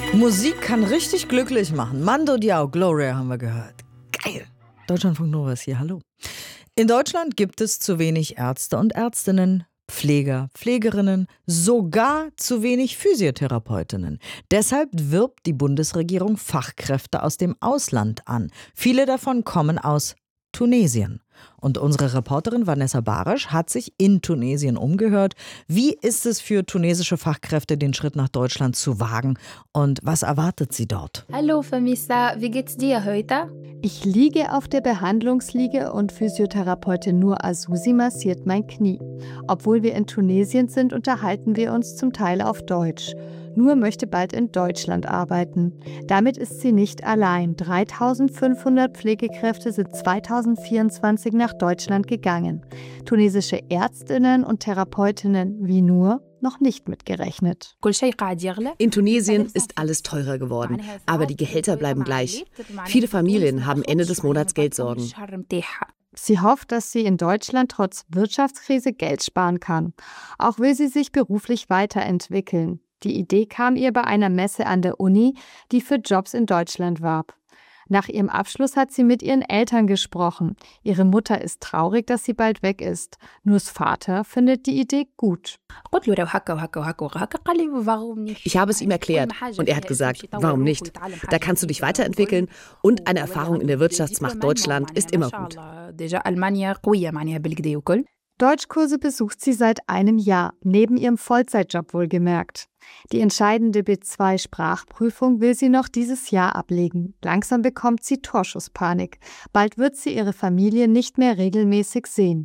Musik kann richtig glücklich machen. Mando Diao, Gloria haben wir gehört. Geil. Deutschlandfunk Nova ist hier, hallo. In Deutschland gibt es zu wenig Ärzte und Ärztinnen, Pfleger, Pflegerinnen, sogar zu wenig Physiotherapeutinnen. Deshalb wirbt die Bundesregierung Fachkräfte aus dem Ausland an. Viele davon kommen aus Tunesien. Und unsere Reporterin Vanessa Barisch hat sich in Tunesien umgehört. Wie ist es für tunesische Fachkräfte, den Schritt nach Deutschland zu wagen? Und was erwartet sie dort? Hallo Famissa, wie geht's dir heute? Ich liege auf der Behandlungsliege und Physiotherapeutin Nur Azusi massiert mein Knie. Obwohl wir in Tunesien sind, unterhalten wir uns zum Teil auf Deutsch. Nur möchte bald in Deutschland arbeiten. Damit ist sie nicht allein. 3.500 Pflegekräfte sind 2024 nach Deutschland gegangen. Tunesische Ärztinnen und Therapeutinnen wie Nur noch nicht mitgerechnet. In Tunesien ist alles teurer geworden, aber die Gehälter bleiben gleich. Viele Familien haben Ende des Monats Geldsorgen. Sie hofft, dass sie in Deutschland trotz Wirtschaftskrise Geld sparen kann. Auch will sie sich beruflich weiterentwickeln. Die Idee kam ihr bei einer Messe an der Uni, die für Jobs in Deutschland warb. Nach ihrem Abschluss hat sie mit ihren Eltern gesprochen. Ihre Mutter ist traurig, dass sie bald weg ist. Nurs Vater findet die Idee gut. Ich habe es ihm erklärt und er hat gesagt, warum nicht? Da kannst du dich weiterentwickeln und eine Erfahrung in der Wirtschaftsmacht Deutschland ist immer gut. Deutschkurse besucht sie seit einem Jahr, neben ihrem Vollzeitjob wohlgemerkt. Die entscheidende B2-Sprachprüfung will sie noch dieses Jahr ablegen. Langsam bekommt sie Torschusspanik. Bald wird sie ihre Familie nicht mehr regelmäßig sehen.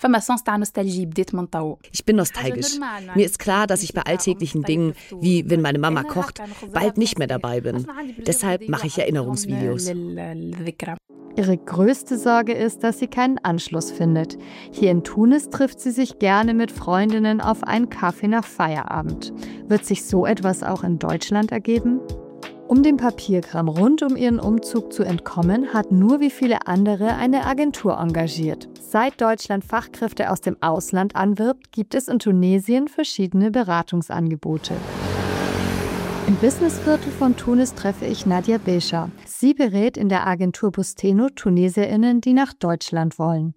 Ich bin nostalgisch. Mir ist klar, dass ich bei alltäglichen Dingen, wie wenn meine Mama kocht, bald nicht mehr dabei bin. Deshalb mache ich Erinnerungsvideos. Ihre größte Sorge ist, dass sie keinen Anschluss findet. Hier in Tunis trifft sie sich gerne mit Freundinnen auf einen Kaffee nach Feierabend. Wird sich so etwas auch in Deutschland ergeben? Um dem Papierkram rund um ihren Umzug zu entkommen, hat Nur wie viele andere eine Agentur engagiert. Seit Deutschland Fachkräfte aus dem Ausland anwirbt, gibt es in Tunesien verschiedene Beratungsangebote. Im Businessviertel von Tunis treffe ich Nadia Bescha. Sie berät in der Agentur Busteno TunesierInnen, die nach Deutschland wollen.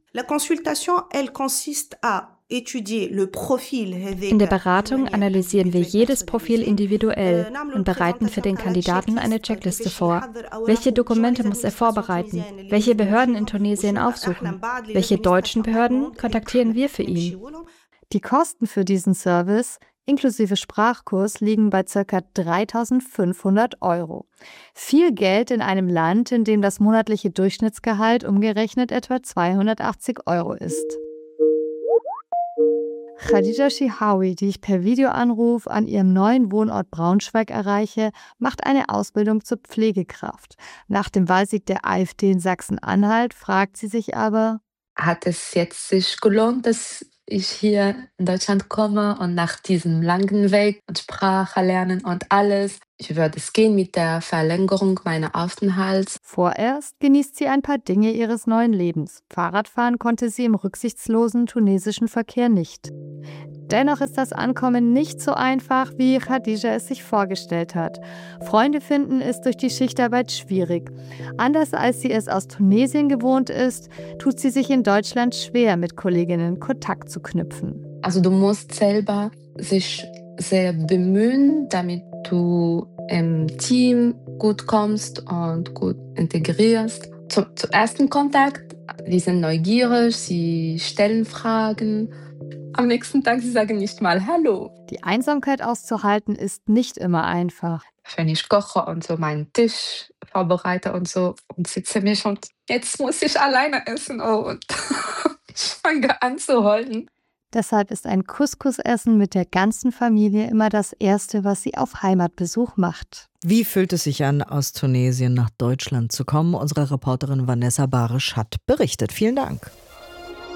In der Beratung analysieren wir jedes Profil individuell und bereiten für den Kandidaten eine Checkliste vor. Welche Dokumente muss er vorbereiten? Welche Behörden in Tunesien aufsuchen? Welche deutschen Behörden kontaktieren wir für ihn? Die Kosten für diesen Service inklusive Sprachkurs liegen bei ca. 3.500 €. Viel Geld in einem Land, in dem das monatliche Durchschnittsgehalt umgerechnet etwa 280 € ist. Khadija Shihawi, die ich per Videoanruf an ihrem neuen Wohnort Braunschweig erreiche, macht eine Ausbildung zur Pflegekraft. Nach dem Wahlsieg der AfD in Sachsen-Anhalt fragt sie sich aber: Hat es jetzt sich gelohnt, dass ich hier in Deutschland komme und nach diesem langen Weg und Sprache lernen und alles, ich würde es gehen mit der Verlängerung meiner Aufenthalts. Vorerst genießt sie ein paar Dinge ihres neuen Lebens. Fahrradfahren konnte sie im rücksichtslosen tunesischen Verkehr nicht. Dennoch ist das Ankommen nicht so einfach, wie Khadija es sich vorgestellt hat. Freunde finden ist durch die Schichtarbeit schwierig. Anders als sie es aus Tunesien gewohnt ist, tut sie sich in Deutschland schwer, mit Kolleginnen Kontakt zu knüpfen. Also du musst selber sich sehr bemühen, damit du im Team gut kommst und gut integrierst. Zum ersten Kontakt, die sind neugierig, sie stellen Fragen. Am nächsten Tag, sie sagen nicht mal Hallo. Die Einsamkeit auszuhalten ist nicht immer einfach. Wenn ich koche und so meinen Tisch vorbereite und so und sitze mich und jetzt muss ich alleine essen und ich fange an zu heulen. Deshalb ist ein Couscous-Essen mit der ganzen Familie immer das Erste, was sie auf Heimatbesuch macht. Wie fühlt es sich an, aus Tunesien nach Deutschland zu kommen? Unsere Reporterin Vanessa Barisch hat berichtet. Vielen Dank.